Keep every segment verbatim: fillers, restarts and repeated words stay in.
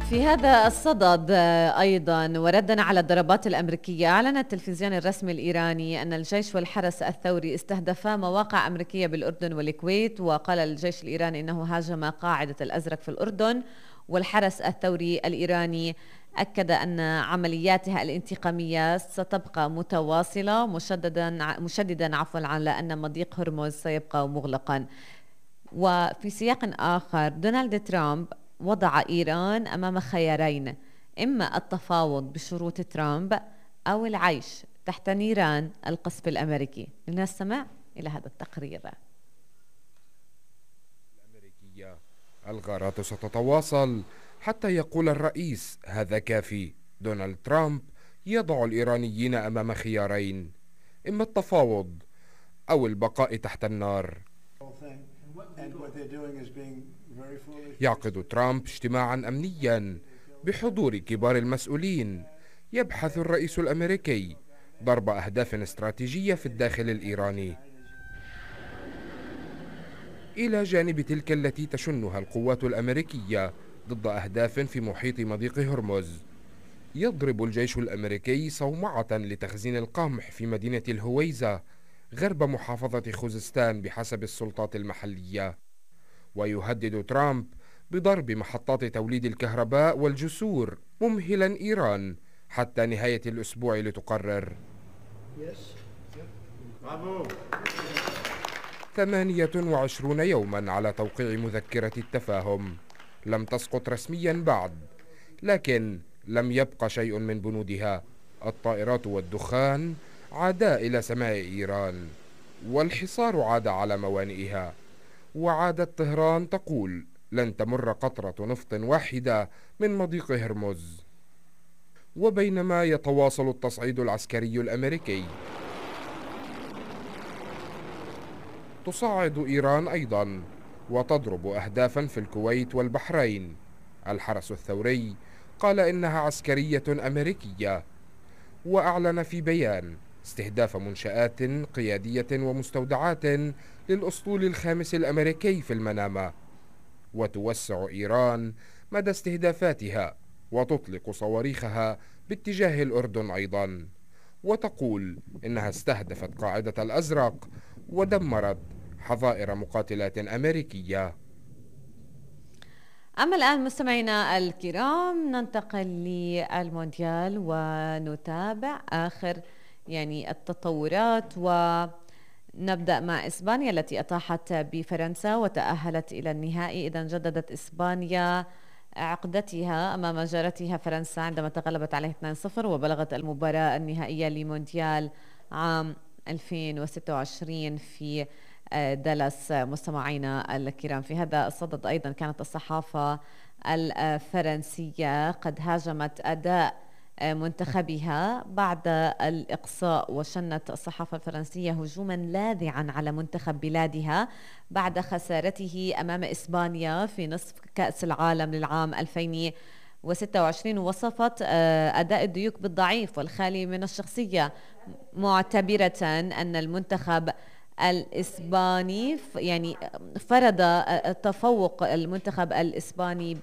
في هذا الصدد أيضا وردا على الضربات الأمريكية، أعلن التلفزيون الرسمي الإيراني أن الجيش والحرس الثوري استهدفا مواقع أمريكية بالأردن والكويت. وقال الجيش الإيراني أنه هاجم قاعدة الأزرق في الأردن، والحرس الثوري الإيراني أكد أن عملياتها الانتقامية ستبقى متواصلة، مشددا مشددا عفوا على أن مضيق هرمز سيبقى مغلقا. وفي سياق آخر، دونالد ترامب وضع إيران أمام خيارين: إما التفاوض بشروط ترامب أو العيش تحت نيران القصف الأمريكي. لنستمع إلى هذا التقرير. الأمريكية: الغارات ستتواصل حتى يقول الرئيس هذا كافي. دونالد ترامب يضع الإيرانيين أمام خيارين: إما التفاوض أو البقاء تحت النار. يعقد ترامب اجتماعا أمنيا بحضور كبار المسؤولين. يبحث الرئيس الأمريكي ضرب أهداف استراتيجية في الداخل الإيراني، إلى جانب تلك التي تشنها القوات الأمريكية ضد أهداف في محيط مضيق هرمز. يضرب الجيش الأمريكي صومعة لتخزين القمح في مدينة الهويزة غرب محافظة خوزستان بحسب السلطات المحلية. ويهدد ترامب بضرب محطات توليد الكهرباء والجسور، ممهلا إيران حتى نهاية الأسبوع لتقرر. ثمانية وعشرون يوما على توقيع مذكرة التفاهم. لم تسقط رسميا بعد، لكن لم يبق شيء من بنودها. الطائرات والدخان عادا إلى سماء إيران، والحصار عاد على موانئها. وعادت طهران تقول لن تمر قطرة نفط واحدة من مضيق هرمز. وبينما يتواصل التصعيد العسكري الأمريكي، تصعد إيران أيضا وتضرب أهدافا في الكويت والبحرين. الحرس الثوري قال إنها عسكرية أمريكية، وأعلن في بيان استهداف منشآت قيادية ومستودعات للأسطول الخامس الأمريكي في المنامة. وتوسع إيران مدى استهدافاتها وتطلق صواريخها باتجاه الأردن أيضا، وتقول إنها استهدفت قاعدة الأزرق ودمرت حظائر مقاتلات أمريكية. أما الآن مستمعينا الكرام، ننتقل للمونديال ونتابع آخر يعني التطورات، ونبدأ مع إسبانيا التي أطاحت بفرنسا وتأهلت إلى النهائي. إذن جددت إسبانيا عقدتها أمام جارتها فرنسا عندما تغلبت عليه اثنين صفر، وبلغت المباراة النهائية لمونديال عام ألفين وستة وعشرين في دالاس. مستمعينا الكرام، في هذا الصدد أيضا كانت الصحافة الفرنسية قد هاجمت أداء منتخبها بعد الإقصاء، وشنت الصحافة الفرنسية هجوما لاذعا على منتخب بلادها بعد خسارته أمام إسبانيا في نصف كأس العالم للعام ألفين وستة وعشرين. وصفت أداء الديوك بالضعيف والخالي من الشخصية، معتبرة أن المنتخب الإسباني يعني فرض تفوق المنتخب الإسباني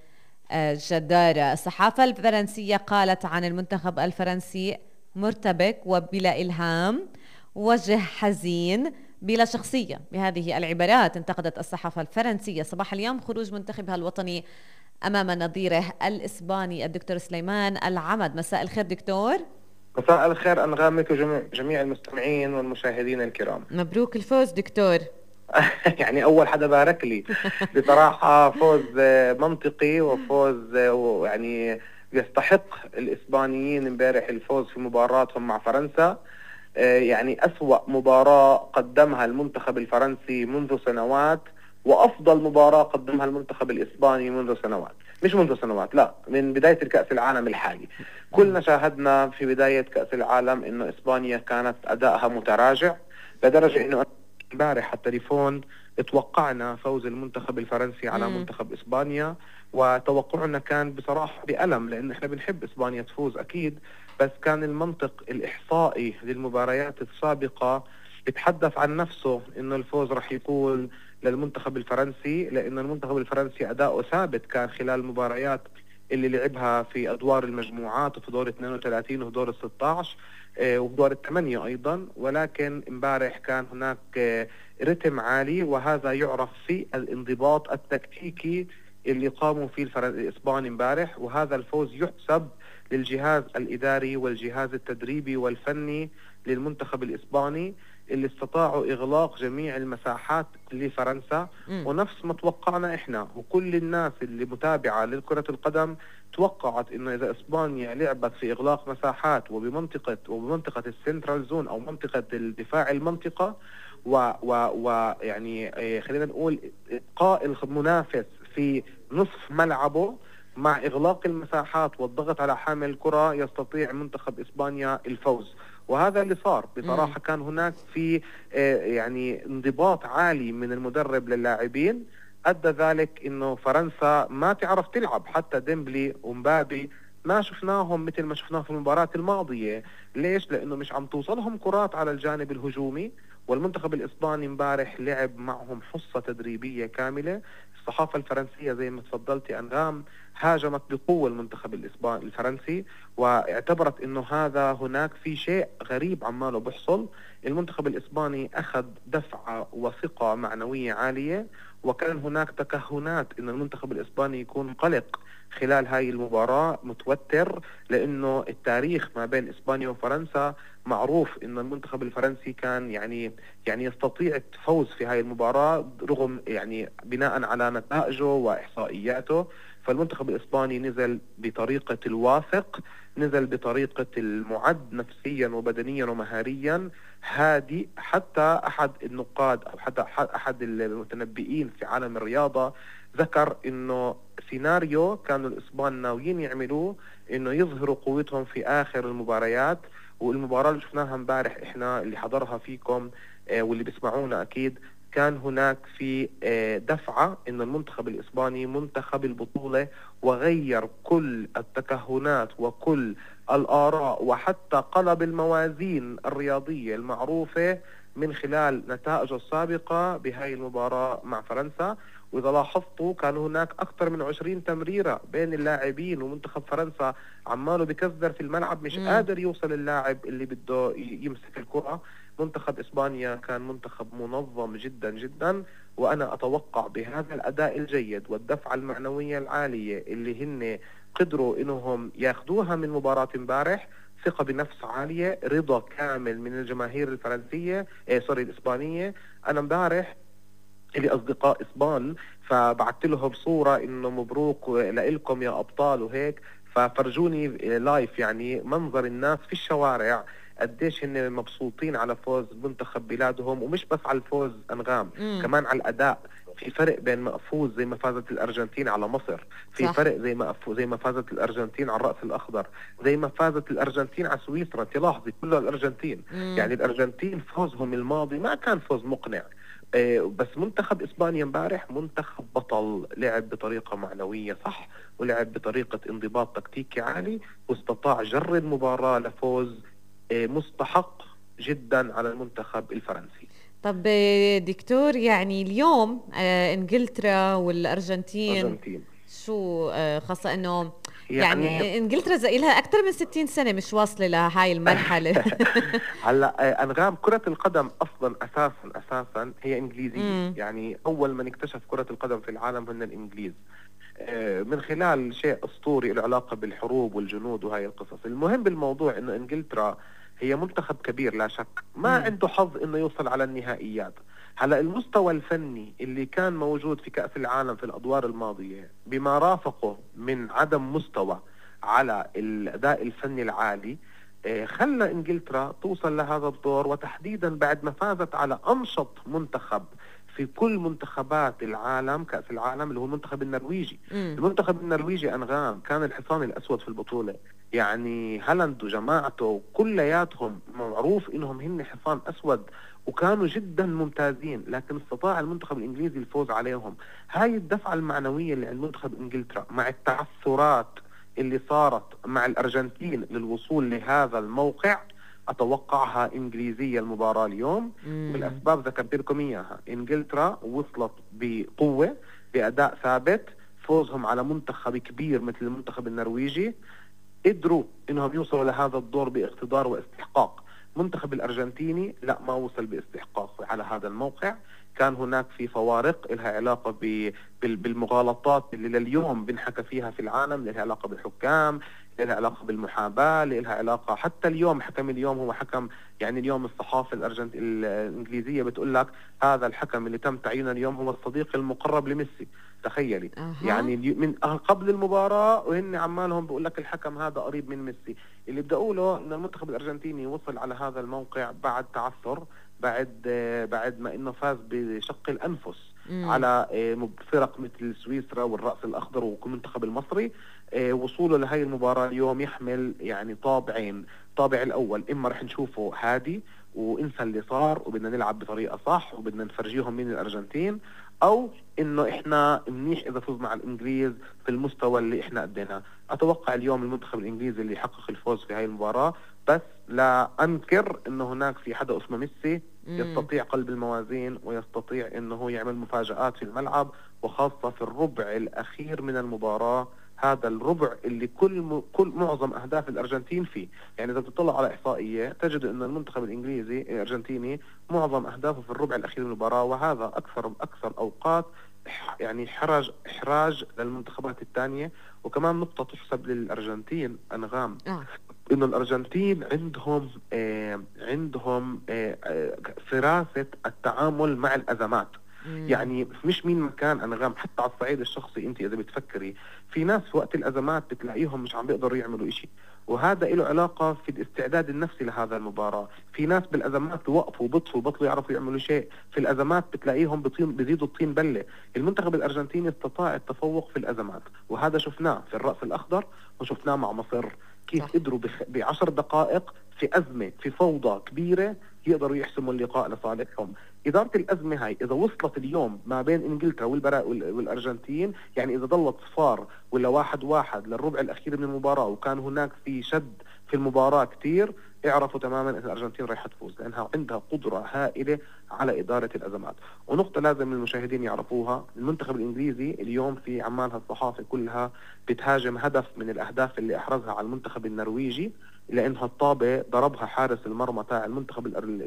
بجدارة. الصحافة الفرنسية قالت عن المنتخب الفرنسي: مرتبك وبلا إلهام، وجه حزين بلا شخصية. بهذه العبارات انتقدت الصحافة الفرنسية صباح اليوم خروج منتخبها الوطني أمام نظيره الإسباني الدكتور سليمان العمد. مساء الخير دكتور. مساء الخير أنغامك وجميع المستمعين والمشاهدين الكرام. مبروك الفوز دكتور. يعني أول حدا بارك لي. بصراحة فوز منطقي وفوز يعني يستحق الإسبانيين امبارح الفوز في مباراتهم مع فرنسا. يعني أسوأ مباراة قدمها المنتخب الفرنسي منذ سنوات، وأفضل مباراة قدمها المنتخب الإسباني منذ سنوات. مش منذ سنوات، لا، من بداية الكأس العالم الحالي. كلنا شاهدنا في بداية كأس العالم إنه إسبانيا كانت أدائها متراجع، لدرجة إنه امبارح على التليفون اتوقعنا فوز المنتخب الفرنسي على مم. منتخب إسبانيا، وتوقعنا كان بصراحة بألم، لأن إحنا بنحب إسبانيا تفوز أكيد، بس كان المنطق الإحصائي للمباريات السابقة يتحدث عن نفسه إنه الفوز رح يكون للمنتخب الفرنسي، لأن المنتخب الفرنسي أداؤه ثابت كان خلال المباريات اللي لعبها في أدوار المجموعات وفي دور اثنين وثلاثين وفي دور ال ستة عشر وفي دور الثمانية أيضا، ولكن امبارح كان هناك رتم عالي، وهذا يعرف في الانضباط التكتيكي اللي قاموا فيه الإسبان امبارح. وهذا الفوز يحسب للجهاز الإداري والجهاز التدريبي والفني للمنتخب الإسباني، اللي استطاعوا إغلاق جميع المساحات لفرنسا. م. ونفس ما توقعنا إحنا وكل الناس اللي متابعة لكرة القدم توقعت إنه إذا إسبانيا لعبت في إغلاق مساحات وبمنطقة وبمنطقة السنترال زون أو منطقة الدفاع المنطقة ويعني خلينا نقول إبقاء المنافس في نصف ملعبه مع إغلاق المساحات والضغط على حامل الكرة، يستطيع منتخب إسبانيا الفوز. وهذا اللي صار بصراحة. م. كان هناك في يعني انضباط عالي من المدرب للاعبين، أدى ذلك إنه فرنسا ما تعرف تلعب. حتى ديمبلي ومبابي ما شفناهم مثل ما شفناه في المباراة الماضية. ليش؟ لأنه مش عم توصلهم كرات على الجانب الهجومي. والمنتخب الإسباني امبارح لعب معهم حصة تدريبية كاملة. الصحافة الفرنسية زي ما تفضلتي أنغام هاجمت بقوة المنتخب الإسباني الفرنسي، واعتبرت إنه هذا هناك في شيء غريب عماله بيحصل. المنتخب الإسباني أخذ دفعة وثقة معنوية عالية، وكان هناك تكهنات إن المنتخب الإسباني يكون قلق خلال هاي المباراة، متوتر، لأنه التاريخ ما بين إسبانيا وفرنسا معروف إن المنتخب الفرنسي كان يعني يعني يستطيع الفوز في هاي المباراة رغم يعني بناء على نتائجه وإحصائياته. فالمنتخب الإسباني نزل بطريقة الواثق، نزل بطريقة المعد نفسيا وبدنيا ومهاريا، هادي. حتى أحد النقاد أو حتى أحد المتنبئين في عالم الرياضة ذكر إنه سيناريو كانوا الإسبان ناويين يعملوه، إنه يظهروا قوتهم في آخر المباريات. والمباراة اللي شفناها امبارح إحنا اللي حضرها فيكم واللي بيسمعونا أكيد، كان هناك في دفعة إن المنتخب الإسباني منتخب البطولة، وغير كل التكهنات وكل الآراء وحتى قلب الموازين الرياضية المعروفة من خلال نتائجه السابقة بهاي المباراة مع فرنسا. وإذا لاحظتوا كان هناك أكثر من عشرين تمريرة بين اللاعبين، ومنتخب فرنسا عماله بكذر في الملعب، مش م. قادر يوصل اللاعب اللي بده يمسك الكرة. منتخب إسبانيا كان منتخب منظم جدا جدا، وأنا أتوقع بهذا الأداء الجيد والدفعة المعنوية العالية اللي هن قدروا إنهم ياخدوها من مباراة امبارح، ثقة بنفس عالية، رضا كامل من الجماهير الفرنسية إيه سوري الإسبانية. أنا امبارح لي أصدقاء إسبان فبعت لهم صورة إنه مبروك لإلكم يا أبطال وهيك، ففرجوني لايف يعني منظر الناس في الشوارع قديش هن مبسوطين على فوز منتخب بلادهم. ومش بس على الفوز أنغام، مم. كمان على الأداء. في فرق بين ما أفوز زي ما فازت الأرجنتين على مصر، في صح. فرق زي ما أفوز زي ما فازت الأرجنتين على الرأس الأخضر، زي ما فازت الأرجنتين على سويسرا. تلاحظي كله الأرجنتين. مم. يعني الأرجنتين فوزهم الماضي ما كان فوز مقنع، بس منتخب إسبانيا امبارح منتخب بطل، لعب بطريقة معنوية صح، ولعب بطريقة انضباط تكتيكي عالي، واستطاع جر المباراة لفوز مستحق جدا على المنتخب الفرنسي. طب دكتور، يعني اليوم انجلترا والأرجنتين أرجنتين. شو خاصة انه يعني, يعني انجلترا زي لها اكثر من ستين سنة مش واصلة لهاي المرحلة. هلا انغام كرة القدم اصلا اساسا اساسا هي انجليزية. يعني اول من اكتشف كرة القدم في العالم هن الانجليز، من خلال شيء اسطوري له علاقة بالحروب والجنود وهاي القصص. المهم بالموضوع انه انجلترا هي منتخب كبير لا شك، ما مم. عنده حظ انه يوصل على النهائيات. هلا المستوى الفني اللي كان موجود في كأس العالم في الأدوار الماضية بما رافقه من عدم مستوى على الأداء الفني العالي خلى إنجلترا توصل لهذا الدور، وتحديدا بعد ما فازت على أنشط منتخب في كل منتخبات العالم كأس العالم اللي هو المنتخب النرويجي. م. المنتخب النرويجي أنغام كان الحصان الأسود في البطولة، يعني هالاند وجماعته كلياتهم معروف إنهم هن حصان أسود، وكانوا جدا ممتازين، لكن استطاع المنتخب الإنجليزي الفوز عليهم. هاي الدفعة المعنوية اللي عند منتخب إنجلترا مع التعثرات اللي صارت مع الأرجنتين للوصول لهذا الموقع، أتوقعها إنجليزية المباراة اليوم. والأسباب ذكرت لكم إياها. إنجلترا وصلت بقوة بأداء ثابت، فوزهم على منتخب كبير مثل المنتخب النرويجي قدروا انهم يوصلوا لهذا الدور باقتدار واستحقاق. منتخب الارجنتيني لا، ما وصل باستحقاق على هذا الموقع. كان هناك في فوارق لها علاقة بالمغالطات اللي لليوم بنحكى فيها في العالم، لها علاقة بالحكام، لها علاقة بالمحاباة، لها علاقة حتى اليوم حكم اليوم هو حكم، يعني اليوم الصحافة الأرجنت الإنجليزية بتقول لك هذا الحكم اللي تم تعيينه اليوم هو الصديق المقرب لميسي. تخيلي أه. يعني من قبل المباراة وهن عمالهم بقول لك الحكم هذا قريب من ميسي. اللي بدي أقوله إن المنتخب الأرجنتيني وصل على هذا الموقع بعد تعثر، بعد بعد ما إنه فاز بشق الأنفس مم. على فرق مثل سويسرا والرأس الأخضر والمنتخب المصري. وصوله لهي المباراة اليوم يحمل يعني طابعين. طابع الأول إما رح نشوفه هادي وإنسى اللي صار وبدنا نلعب بطريقة صح وبدنا نفرجيهم من الأرجنتين، أو إنه إحنا منيح إذا فوز مع الإنجليز في المستوى اللي إحنا قديناه. أتوقع اليوم المنتخب الإنجليزي اللي يحقق الفوز في هاي المباراة، بس لا أنكر إنه هناك في حدا اسمه ميسي يستطيع قلب الموازين ويستطيع إنه يعمل مفاجآت في الملعب، وخاصة في الربع الأخير من المباراة. هذا الربع اللي كل م... كل معظم أهداف الأرجنتين فيه. يعني إذا بتطلع على إحصائية تجد أن المنتخب الإنجليزي الأرجنتيني معظم أهدافه في الربع الأخير من المباراة، وهذا أكثر أكثر أوقات يعني حرج إحراج للمنتخبات الثانية. وكمان نقطة تحسب للأرجنتين أنغام آه. إنه الأرجنتين عندهم آه عندهم آه آه فراسة التعامل مع الأزمات. مم. يعني مش مين مكان أنغام، حتى على الصعيد الشخصي أنت إذا بتفكري في ناس في وقت الأزمات بتلاقيهم مش عم بيقدروا يعملوا إشي، وهذا له علاقة في الاستعداد النفسي لهذا المباراة. في ناس بالأزمات بوقفوا وبطفوا وبطلوا يعرفوا يعملوا شيء، في الأزمات بتلاقيهم بطين بيزيدوا الطين بلة. المنتخب الأرجنتيني استطاع التفوق في الأزمات، وهذا شفناه في الرأس الأخضر وشفناه مع مصر كيف صح. قدروا بخ... بعشر دقائق في أزمة في فوضى كبيرة يقدروا يحسموا اللقاء لصالحهم. إدارة الأزمة هاي إذا وصلت اليوم ما بين إنجلترا والبراء والأرجنتين، يعني إذا ضلت صفار ولا واحد واحد للربع الأخير من المباراة وكان هناك في شد في المباراة كتير، اعرفوا تماما أن الأرجنتين رايحة تفوز، لأنها عندها قدرة هائلة على إدارة الأزمات. ونقطة لازم المشاهدين يعرفوها، المنتخب الإنجليزي اليوم في عمالها الصحافة كلها بتهاجم هدف من الأهداف اللي أحرزها على المنتخب النرويجي، لأنها الطابة ضربها حارس المرمى تاع المنتخب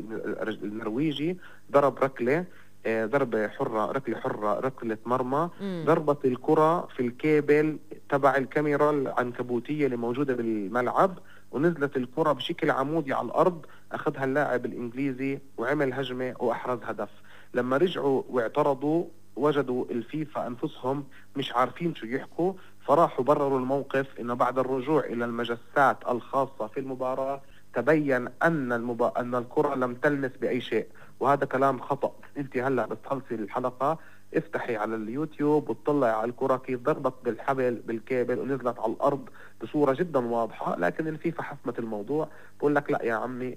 النرويجي، ضرب ركلة ضربة حرة ركلة حرة ركلة مرمى، ضربت الكرة في الكيبل تبع الكاميرا العنكبوتية اللي موجودة بالملعب، ونزلت الكرة بشكل عمودي على الأرض، أخذها اللاعب الإنجليزي وعمل هجمة وأحرز هدف. لما رجعوا واعترضوا وجدوا الفيفا أنفسهم مش عارفين شو يحكوا، فراحوا برروا الموقف إنه بعد الرجوع إلى المجسات الخاصة في المباراة تبين أن المبا... أن الكرة لم تلمس بأي شيء، وهذا كلام خطأ. أنت هلأ بس تخلصي الحلقة افتحي على اليوتيوب وتطلعي على الكرة كيف ضربت بالحبل بالكيبل ونزلت على الأرض بصورة جدا واضحة، لكن الفيفا حسمت الموضوع، بقول لك لا يا عمي.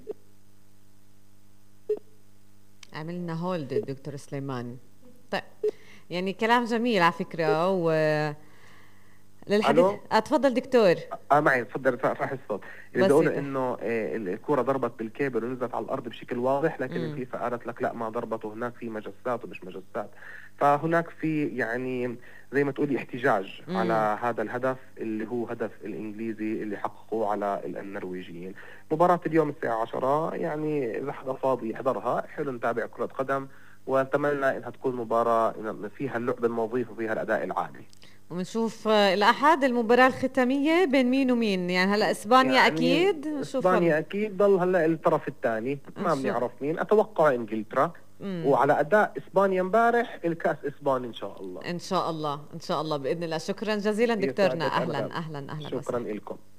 عملنا هولد الدكتور سليمان. طيب يعني كلام جميل على فكرة و للحديث. اتفضل دكتور. اه معي تفضل. راح الصوت اللي بدي اقوله انه آه الكرة ضربت بالكيبل ونزلت على الارض بشكل واضح، لكن الفيفا قالت لك لا ما ضربته، هناك في مجسات ومش مجسات. فهناك في يعني زي ما تقولي احتجاج مم. على هذا الهدف اللي هو هدف الانجليزي اللي حققوه على النرويجيين. مباراة اليوم الساعة عشرة، يعني اذا حدا فاضي يحضرها، حلو نتابع كرة قدم، واتمنى انها تكون مباراة فيها اللعب النظيف وفيها الاداء العالي. ونشوف الأحد المباراة الختامية بين مين ومين، يعني هلا إسبانيا يعني أكيد. إسبانيا أكيد ضل هلا الطرف الثاني ما بنعرف مين، أتوقع إنجلترا. مم. وعلى أداء إسبانيا امبارح الكأس إسباني إن شاء الله. إن شاء الله إن شاء الله بإذن الله. شكرا جزيلا دكتورنا. أهلا أهلا أهلا. شكرا لكم.